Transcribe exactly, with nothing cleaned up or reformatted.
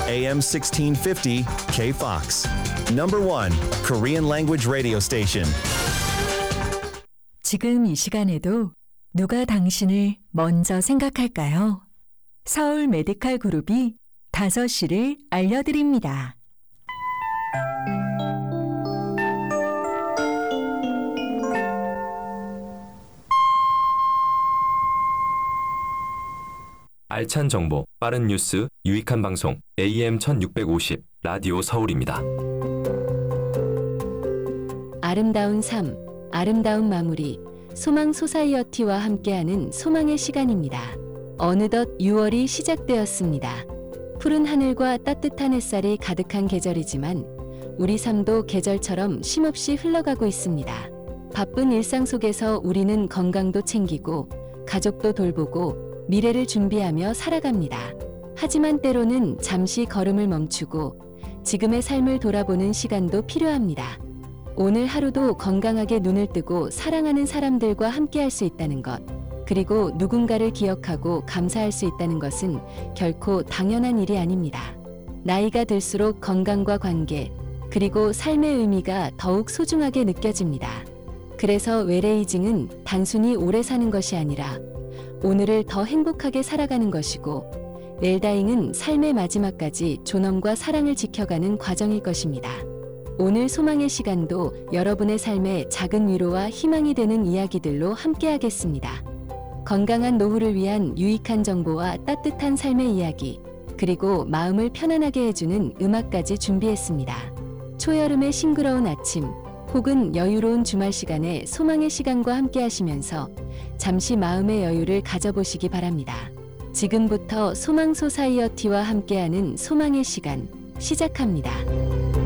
에이엠 십육백오십 K-Fox. Number one Korean language radio station. 지금 이 시간에도 누가 당신을 먼저 생각할까요? 서울 메디칼 그룹이 다섯 시를 알려드립니다. 알찬 정보, 빠른 뉴스, 유익한 방송 에이엠 천육백오십 라디오 서울입니다. 아름다운 삶, 아름다운 마무리, 소망 소사이어티와 함께하는 소망의 시간입니다. 어느덧 유월이 시작되었습니다. 푸른 하늘과 따뜻한 햇살이 가득한 계절이지만 우리 삶도 계절처럼 쉼없이 흘러가고 있습니다. 바쁜 일상 속에서 우리는 건강도 챙기고 가족도 돌보고 미래를 준비하며 살아갑니다. 하지만 때로는 잠시 걸음을 멈추고 지금의 삶을 돌아보는 시간도 필요합니다. 오늘 하루도 건강하게 눈을 뜨고 사랑하는 사람들과 함께할 수 있다는 것, 그리고 누군가를 기억하고 감사할 수 있다는 것은 결코 당연한 일이 아닙니다. 나이가 들수록 건강과 관계, 그리고 삶의 의미가 더욱 소중하게 느껴집니다. 그래서 웰에이징은 단순히 오래 사는 것이 아니라 오늘을 더 행복하게 살아가는 것이고, 웰다잉은 삶의 마지막까지 존엄과 사랑을 지켜가는 과정일 것입니다. 오늘 소망의 시간도 여러분의 삶에 작은 위로와 희망이 되는 이야기들로 함께하겠습니다. 건강한 노후를 위한 유익한 정보와 따뜻한 삶의 이야기, 그리고 마음을 편안하게 해주는 음악까지 준비했습니다. 초여름의 싱그러운 아침, 혹은 여유로운 주말 시간에 소망의 시간과 함께 하시면서 잠시 마음의 여유를 가져보시기 바랍니다. 지금부터 소망 소사이어티와 함께하는 소망의 시간 시작합니다.